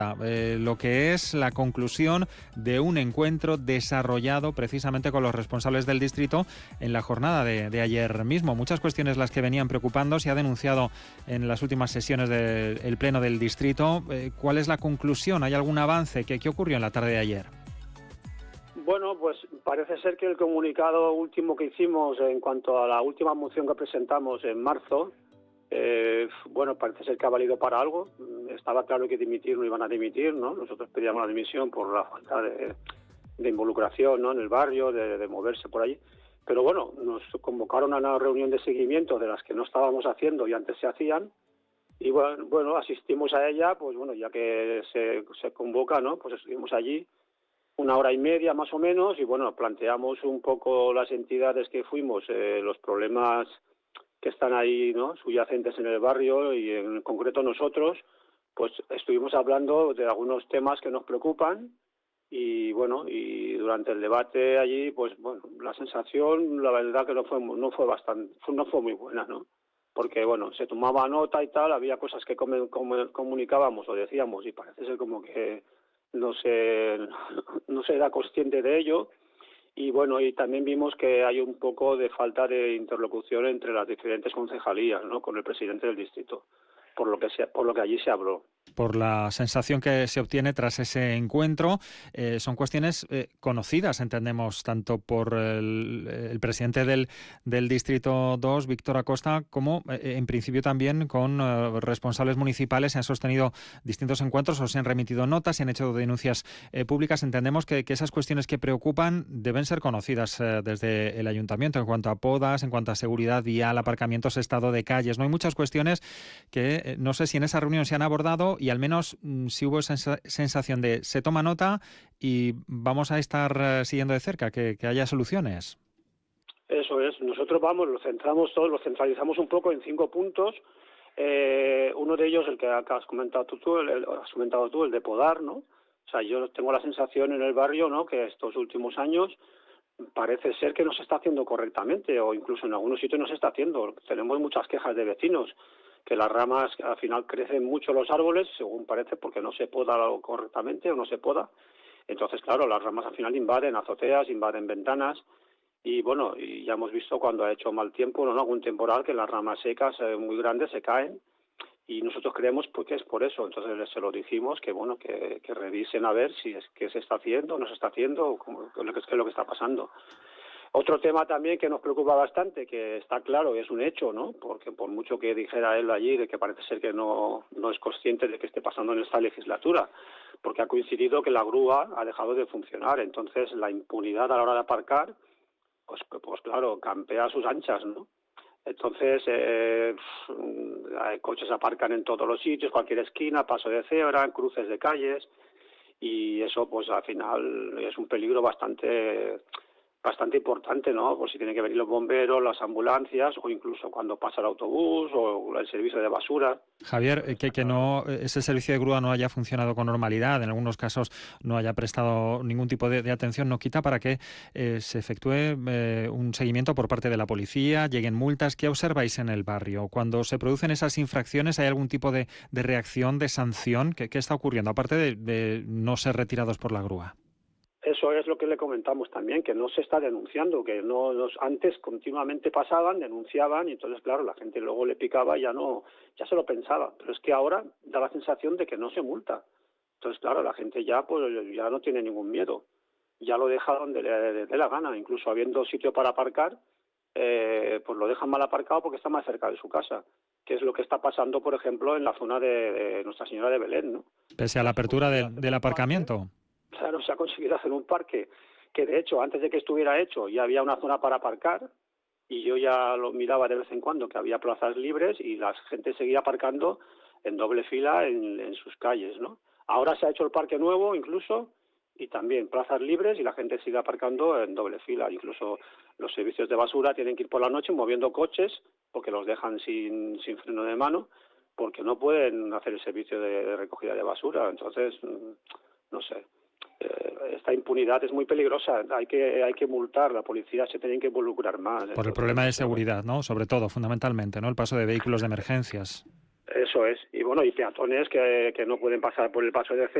Lo que es la conclusión de un encuentro desarrollado precisamente con los responsables del distrito en la jornada de ayer mismo. Muchas cuestiones las que venían preocupando se ha denunciado en las últimas sesiones del pleno del distrito. ¿Cuál es la conclusión? ¿Hay algún avance? ¿Qué ocurrió en la tarde de ayer? Bueno, pues parece ser que el comunicado último que hicimos en cuanto a la última moción que presentamos en marzo, bueno, parece ser que ha valido para algo. Estaba claro que dimitir no iban a dimitir, ¿no? Nosotros pedíamos la dimisión por la falta de involucración, ¿no?, en el barrio, de moverse por allí. Pero bueno, nos convocaron a una reunión de seguimiento de las que no estábamos haciendo y antes se hacían. Y bueno, asistimos a ella, pues bueno, ya que se convoca, ¿no?, pues estuvimos allí 1 hora y media más o menos y bueno, planteamos un poco las entidades que fuimos, los problemas que están ahí, ¿no?, subyacentes en el barrio, y en concreto nosotros, pues estuvimos hablando de algunos temas que nos preocupan. Y bueno, y durante el debate allí, pues bueno, la sensación, la verdad que no fue muy buena, ¿no? Porque bueno, se tomaba nota y tal, había cosas que comunicábamos o decíamos y parece ser como que no se no se era consciente de ello. Y bueno, y también vimos que hay un poco de falta de interlocución entre las diferentes concejalías, ¿no?, con el presidente del distrito, por lo que allí se habló. Por la sensación que se obtiene tras ese encuentro, son cuestiones conocidas, entendemos, tanto por el presidente del Distrito 2, Víctor Acosta, como en principio también con responsables municipales. Se han sostenido distintos encuentros o se han remitido notas, se han hecho denuncias públicas. Entendemos que esas cuestiones que preocupan deben ser conocidas desde el ayuntamiento en cuanto a podas, en cuanto a seguridad vial, aparcamientos, estado de calles. No hay muchas cuestiones que no sé si en esa reunión se han abordado, y al menos si hubo esa sensación de se toma nota y vamos a estar siguiendo de cerca que haya soluciones. Eso es, nosotros lo centralizamos un poco en 5 puntos. Uno de ellos, el que has comentado tú, el de podar, ¿no? O sea, yo tengo la sensación en el barrio, ¿no?, que estos últimos años parece ser que no se está haciendo correctamente, o incluso en algunos sitios no se está haciendo. Tenemos muchas quejas de vecinos que las ramas al final crecen mucho los árboles, según parece, porque no se poda correctamente o no se poda. Entonces, claro, las ramas al final invaden azoteas, invaden ventanas. Y bueno, y ya hemos visto cuando ha hecho mal tiempo, ¿no?, algún temporal, que las ramas secas muy grandes se caen. Y nosotros creemos que es por eso. Entonces se lo dijimos, que bueno, que revisen a ver si es que se está haciendo, no se está haciendo, o qué es lo que está pasando. Otro tema también que nos preocupa bastante, que está claro, es un hecho, ¿no?, porque por mucho que dijera él allí, de que parece ser que no es consciente de que esté pasando en esta legislatura, porque ha coincidido que la grúa ha dejado de funcionar. Entonces la impunidad a la hora de aparcar, pues claro, campea a sus anchas, ¿no? Entonces, coches aparcan en todos los sitios, cualquier esquina, paso de cebra, cruces de calles, y eso pues al final es un peligro bastante importante, ¿no? Por si tienen que venir los bomberos, las ambulancias, o incluso cuando pasa el autobús o el servicio de basura. Javier, que no ese servicio de grúa no haya funcionado con normalidad, en algunos casos no haya prestado ningún tipo de atención, no quita para que se efectúe un seguimiento por parte de la policía, lleguen multas. ¿Qué observáis en el barrio? Cuando se producen esas infracciones, ¿hay algún tipo de reacción, de sanción? ¿Qué está ocurriendo, aparte de no ser retirados por la grúa? Eso es lo que le comentamos también, que no se está denunciando, que antes continuamente pasaban, denunciaban, y entonces claro, la gente luego le picaba y ya se lo pensaba. Pero es que ahora da la sensación de que no se multa. Entonces claro, la gente ya no tiene ningún miedo. Ya lo deja donde le dé la gana, incluso habiendo sitio para aparcar, pues lo dejan mal aparcado porque está más cerca de su casa, que es lo que está pasando, por ejemplo, en la zona de Nuestra Señora de Belén, ¿no? Pese a la apertura del aparcamiento. Claro, se ha conseguido hacer un parque que, de hecho, antes de que estuviera hecho ya había una zona para aparcar, y yo ya lo miraba de vez en cuando, que había plazas libres y la gente seguía aparcando en doble fila en sus calles, ¿no? Ahora se ha hecho el parque nuevo incluso, y también plazas libres, y la gente sigue aparcando en doble fila. Incluso los servicios de basura tienen que ir por la noche moviendo coches porque los dejan sin freno de mano, porque no pueden hacer el servicio de recogida de basura. Entonces, no sé. Esta impunidad es muy peligrosa, hay que multar, la policía se tiene que involucrar más. Por el problema de seguridad, ¿no? Sobre todo, fundamentalmente, ¿no? El paso de vehículos de emergencias. Eso es, y bueno, bueno, y peatones que no pueden pasar por el paso de